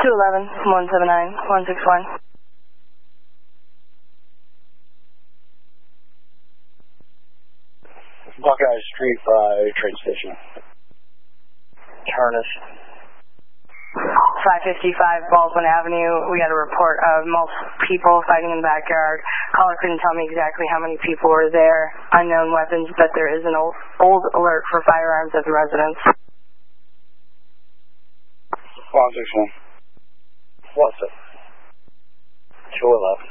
211-179-161. Buckeye Street by train station. Turnus. 555 Baldwin Avenue. We got a report of multiple people fighting in the backyard. Caller couldn't tell me exactly how many people were there. Unknown weapons, but there is an old alert for firearms at the residence. 161. What's it? 211.